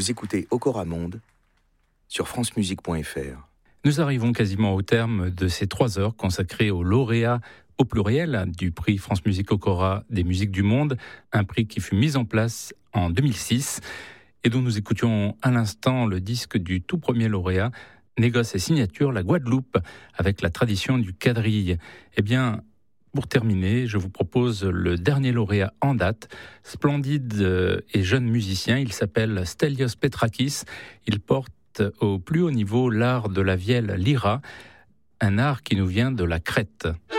Vous écoutez Okora Monde sur francemusique.fr. Nous arrivons quasiment au terme de ces 3 heures consacrées aux lauréats au pluriel du prix France Musique Okora des musiques du monde, un prix qui fut mis en place en 2006 et dont nous écoutions à l'instant le disque du tout premier lauréat, Négoce et signature, la Guadeloupe, avec la tradition du quadrille. Eh bien, pour terminer, je vous propose le dernier lauréat en date, splendide et jeune musicien. Il s'appelle Stelios Petrakis. Il porte au plus haut niveau l'art de la vielle lyra, un art qui nous vient de la Crète.